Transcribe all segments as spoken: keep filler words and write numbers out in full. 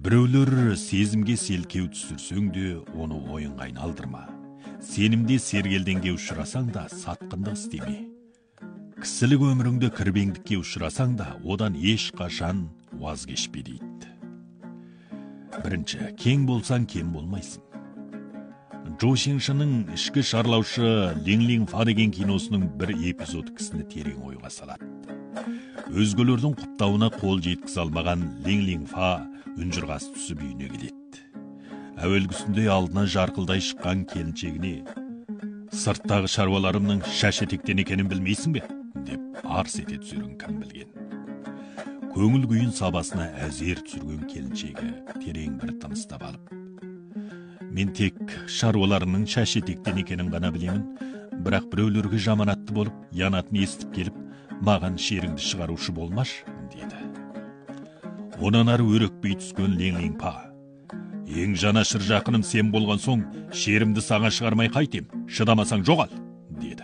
Біреулер сезімге селкеу түсірсең де, оны ойынға айналдырма. Сенімде сергелденге ұшырасаң да, сатқындық істеме. Кісілік өміріңді кірбеңдікке ұшырасаң да, одан ешқашан уаз кешпе дейді. Бірінші, кең болсаң кем болмайсың. Джо Шеңшінің ішкі шарлаушы Линь-Линь Фа деген киносының бір эпизоды кісіні терең ойға салады. Өзгелердің құптауына қол жеткізе алмаған Линь-Линь Фа үнжырғасы түсіп үйіне келеді. Әуелгісінде алдына жарқылдай шыққан келіншегіне «Сырттағы шаруаларымның шаш етектен екенін білмейсің бе?» деп арс ете түсерін кім білген. Көңіл күйін сабасына әзер түсірген келіншегі терең бір тыныстап алып: «Мен тек шаруаларымның шаш етектен екенін ғана білемін, бірақ біреулерге жаманатты болып, янатын естіп келіп, маған шеріңді шығарушы болмаш» деді. Онан ары өрекпей түскен Линь-Линь Фа: «Ең жанашыр жақыным сен болған соң, шерімді саған шығармай қайтем, шыдамасаң жоғал» деді.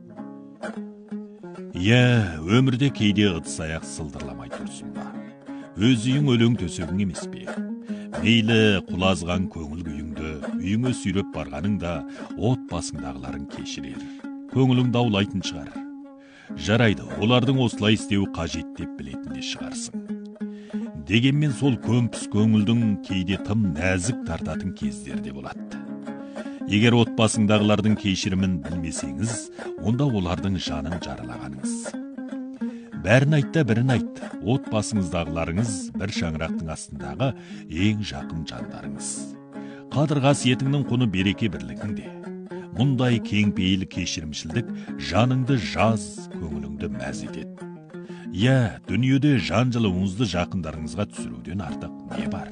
Иә, өмірде кейде ыдыс-аяқ сылдырламай тұрсын ба? Өз үйің өлең төсегің емес пе? Мейлі құлазған көңіл күйіңді үйіңе сүйреп барғаныңда отбасыңдағыларың кешірер, көңілің даулайтын шығар. Жарайды, олардың осылай істеуі қажет деп білетін де шығарсың. Дегенмен сол көмпіс көңілдің кейде тым нәзік тартатын кездерде болады. Егер отбасыңдағылардың кешірімін білмесеңіз, онда олардың жанын жаралағаныңыз. Бәрін айтта бірін айт, отбасыңыздағыларыңыз бір шаңырақтың астындағы ең жақын жандарыңыз. Қадір қасиетіңнің құны береке бірлігіңде. Мұндай кеңпейіл кешірімшілдік жаныңды жаз, көңіліңді мәз етеді. Иә, дүниеде жан жылуыңызды жақындарыңызға түсіруден артық не бар?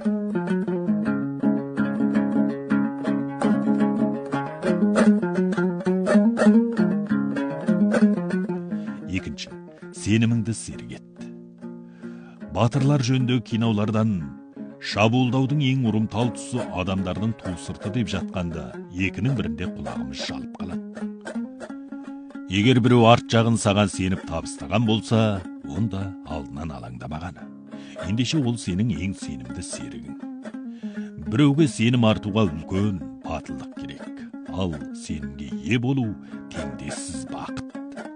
Екінші, сеніміңді серік ет. Батырлар жөнді кинолардан шабуылдаудың ең ұрымтал тұсы адамдардың тусырты деп жатқанда, екінің бірінде құлағымыз жалып қалады. Егер біреу арт жағын саған сеніп табыстаған болса, онда алдынан алаңдамағаны. Ендеше ол сенің ең сенімді серігің. Біреуге сенім артуға үлкен батылдық керек. Ал сенімге ие болу теңдессіз бақыт.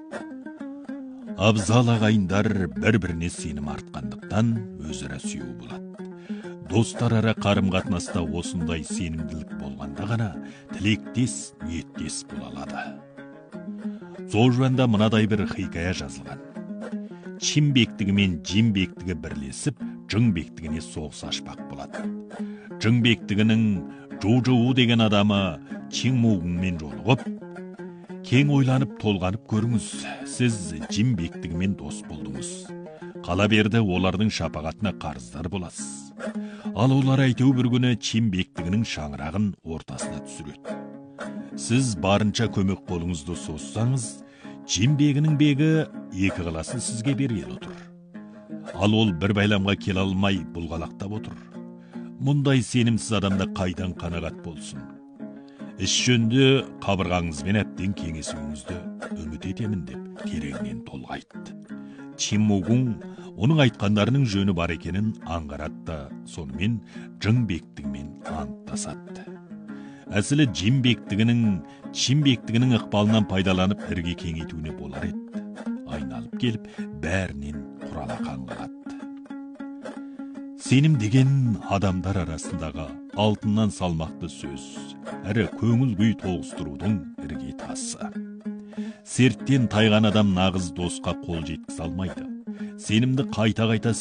Абзал ағайындар бір-біріне сенім артқандықтан өзара сүйеу болады. Достар ара қарым-қатынаста осындай сенімділік болғанда ғана тілектес, ниеттес бола алады. Сол жөнде мынадай бір хикая жазылған. Чин бектігі мен жин бектігі бірлесіп, жың бектігіне соғыс ашпақ болады. Жың бектігінің Жу-Жу деген адамы Чин Мугунмен жолығып, кең ойланып толғанып көріңіз, сіз жин бектігімен дос болдыңыз. Қала берді олардың шапағатына қарыздар боласыз. Ал олар әйтеу бір күні Чин бектігінің шаңырағын ортасына түсіреді. Сіз барынша көмек қолыңызды созсаңыз, Чин бегінің бегі екі қаласын сізге бергелі отыр. Ал ол бір байламға келе алмай бұлғалақтап отыр. Мұндай сенімсіз адамда қайдан қанағат болсын? Іс жөнді қабырғаңызбен әбден кеңесуіңізді үміт етемін деп тереңнен толғайды. Чин Мугун оның айтқандарының жөні бар екенін аңғаратты, сонымен жың бектігімен анттасады. Әсілі жин бектігінің Чин бектігінің ықпалынан пайдаланып ірге кеңейтуіне болар еді. Айналып келіп, бәрінен құралақан қалады. Сенім деген адамдар арасындағы алтыннан салмақты сөз, әрі көңіл күй тоғыстырудың ірге тасы. Серттен тайған адам нағыз досқа қол жеткізе алмайды. Сенімді қайта-қайта